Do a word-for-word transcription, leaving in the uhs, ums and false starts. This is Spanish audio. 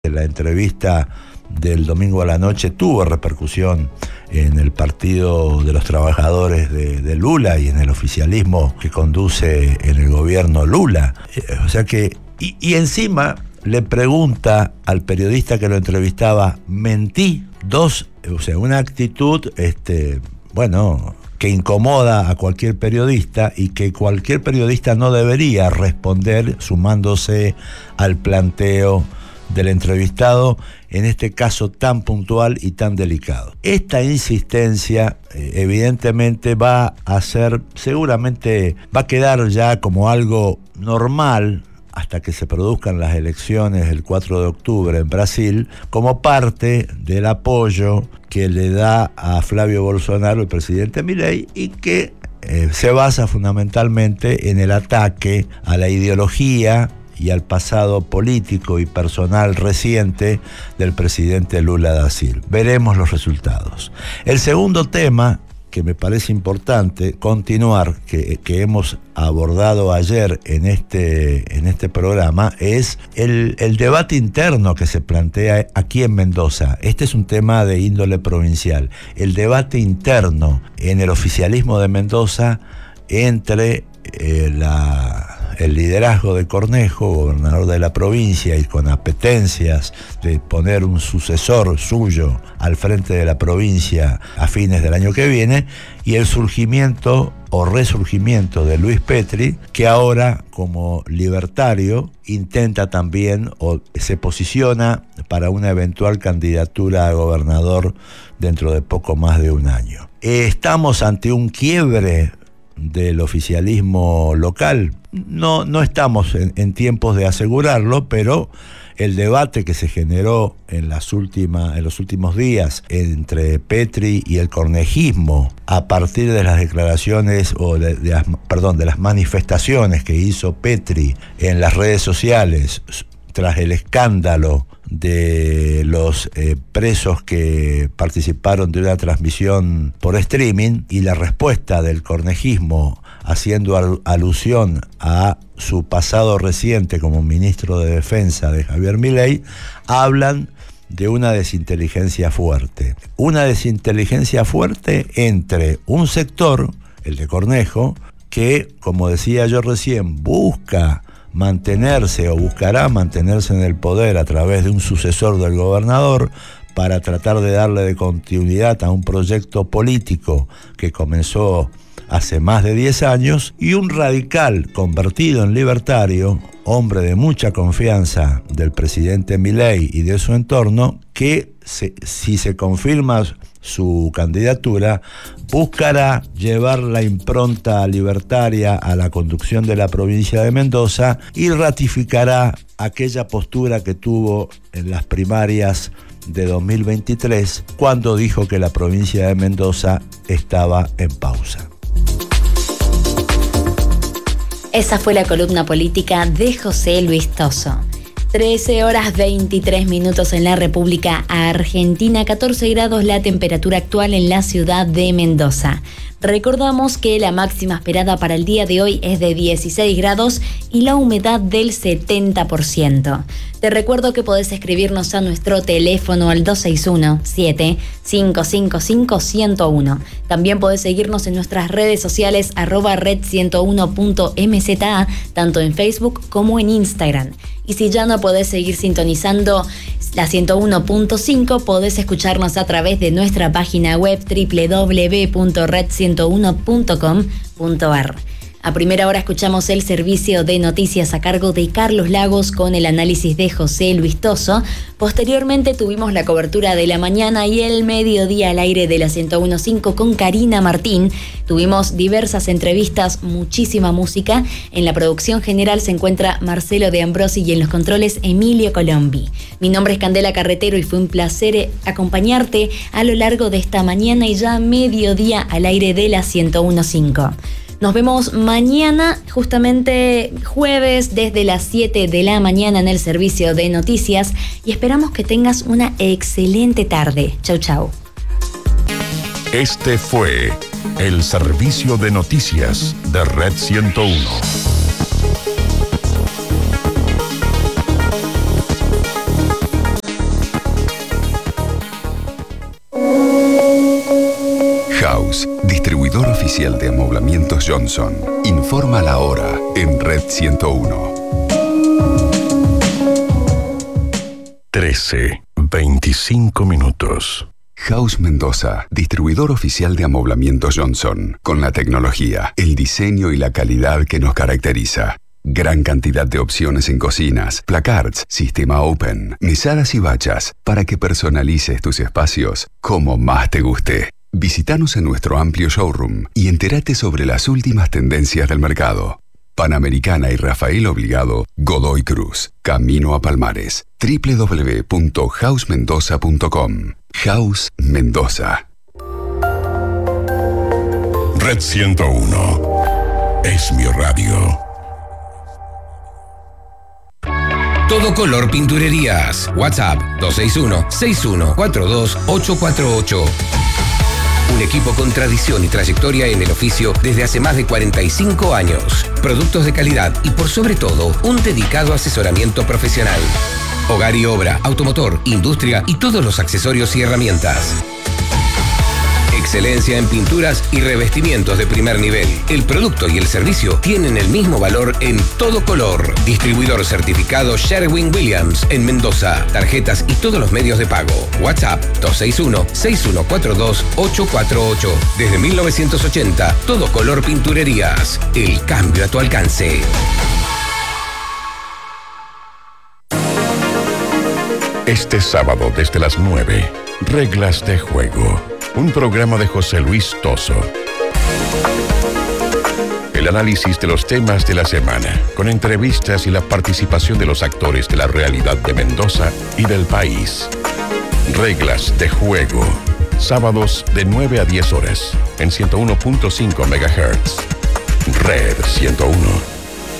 La entrevista del domingo a la noche tuvo repercusión en el Partido de los Trabajadores de, de Lula y en el oficialismo que conduce en el gobierno Lula. O sea que, y, y encima le pregunta al periodista que lo entrevistaba, ¿mentí? Dos, o sea, una actitud, este, bueno, que incomoda a cualquier periodista y que cualquier periodista no debería responder sumándose al planteo del entrevistado, en este caso tan puntual y tan delicado. Esta insistencia eh, evidentemente va a ser, seguramente va a quedar ya como algo normal hasta que se produzcan las elecciones el cuatro de octubre en Brasil, como parte del apoyo que le da a Flavio Bolsonaro el presidente Milei y que eh, se basa fundamentalmente en el ataque a la ideología y al pasado político y personal reciente del presidente Lula da Silva. Veremos los resultados. El segundo tema que me parece importante continuar, que, que hemos abordado ayer en este, en este programa, es el, el debate interno que se plantea aquí en Mendoza. Este es un tema de índole provincial. El debate interno en el oficialismo de Mendoza entre eh, la... el liderazgo de Cornejo, gobernador de la provincia, y con apetencias de poner un sucesor suyo al frente de la provincia a fines del año que viene, y el surgimiento o resurgimiento de Luis Petri, que ahora como libertario intenta también o se posiciona para una eventual candidatura a gobernador dentro de poco más de un año. Estamos ante un quiebre del oficialismo local. No, no estamos en, en tiempos de asegurarlo, pero el debate que se generó en, las últimas, en los últimos días entre Petri y el cornejismo a partir de las declaraciones o de, de las, perdón, de las manifestaciones que hizo Petri en las redes sociales tras el escándalo de los eh, presos que participaron de una transmisión por streaming y la respuesta del cornejismo haciendo al- alusión a su pasado reciente como ministro de Defensa de Javier Milei, hablan de una desinteligencia fuerte. Una desinteligencia fuerte entre un sector, el de Cornejo, que, como decía yo recién, busca mantenerse o buscará mantenerse en el poder a través de un sucesor del gobernador para tratar de darle de continuidad a un proyecto político que comenzó hace más de diez años, y un radical convertido en libertario, hombre de mucha confianza del presidente Milei y de su entorno, que se, si se confirma su candidatura, buscará llevar la impronta libertaria a la conducción de la provincia de Mendoza y ratificará aquella postura que tuvo en las primarias de dos mil veintitrés, cuando dijo que la provincia de Mendoza estaba en pausa. Esa fue la columna política de José Luis Toso. trece horas veintitrés minutos en la República Argentina, catorce grados la temperatura actual en la ciudad de Mendoza. Recordamos que la máxima esperada para el día de hoy es de dieciséis grados y la humedad del setenta por ciento. Te recuerdo que podés escribirnos a nuestro teléfono al dos seis uno, siete cinco cinco cinco, uno cero uno. También podés seguirnos en nuestras redes sociales arroba red ciento uno punto m z a, tanto en Facebook como en Instagram. Y si ya no podés seguir sintonizando la ciento uno punto cinco, podés escucharnos a través de nuestra página web doble u doble u doble u punto red ciento uno punto com punto a r. A primera hora escuchamos el servicio de noticias a cargo de Carlos Lagos con el análisis de José Luis Toso. Posteriormente tuvimos la cobertura de la mañana y el mediodía al aire de la ciento uno punto cinco con Karina Martín. Tuvimos diversas entrevistas, muchísima música. En la producción general se encuentra Marcelo de Ambrosi y en los controles Emilio Colombi. Mi nombre es Candela Carretero y fue un placer acompañarte a lo largo de esta mañana y ya mediodía al aire de la ciento uno punto cinco. Nos vemos mañana, justamente jueves, desde las siete de la mañana en el servicio de noticias y esperamos que tengas una excelente tarde. Chau, chau. Este fue el servicio de noticias de Red ciento uno. House, distribuidor oficial de amoblamientos Johnson. Informa la hora en Red ciento uno. trece, veinticinco minutos. House Mendoza, distribuidor oficial de amoblamientos Johnson, con la tecnología, el diseño y la calidad que nos caracteriza. Gran cantidad de opciones en cocinas, placards, sistema open, mesadas y bachas, para que personalices tus espacios como más te guste. Visítanos en nuestro amplio showroom y entérate sobre las últimas tendencias del mercado. Panamericana y Rafael Obligado, Godoy Cruz, Camino a Palmares. doble u doble u doble u punto house mendoza punto com. House Mendoza. Red ciento uno. Es mi radio. Todo Color Pinturerías. WhatsApp dos seis uno, seis uno cuatro dos, ocho cuatro ocho. Un equipo con tradición y trayectoria en el oficio desde hace más de cuarenta y cinco años. Productos de calidad y por sobre todo, un dedicado asesoramiento profesional. Hogar y obra, automotor, industria y todos los accesorios y herramientas. Excelencia en pinturas y revestimientos de primer nivel. El producto y el servicio tienen el mismo valor en Todo Color. Distribuidor certificado Sherwin-Williams en Mendoza. Tarjetas y todos los medios de pago. WhatsApp dos seis uno, seis uno cuatro dos, ocho cuatro ocho. Desde mil novecientos ochenta, Todo Color Pinturerías. El cambio a tu alcance. Este sábado desde las nueve, Reglas de Juego. Un programa de José Luis Toso. El análisis de los temas de la semana, con entrevistas y la participación de los actores de la realidad de Mendoza y del país. Reglas de Juego. Sábados de nueve a diez horas, en ciento uno punto cinco megahertz. Red ciento uno.